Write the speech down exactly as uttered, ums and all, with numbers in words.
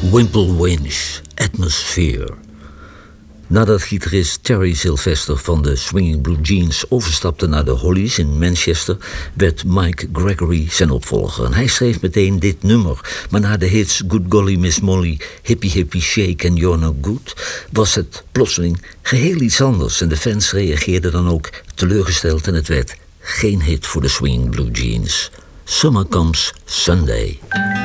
Wimple Winch, Atmosphere. Nadat gitarist Terry Sylvester van de Swinging Blue Jeans overstapte naar de Hollies in Manchester, werd Mike Gregory zijn opvolger. En hij schreef meteen dit nummer. Maar na de hits Good Golly Miss Molly, Hippie Hippie Shake en You're No Good was het plotseling geheel iets anders. En de fans reageerden dan ook teleurgesteld en het werd geen hit voor de Swinging Blue Jeans. Summer Comes Sunday.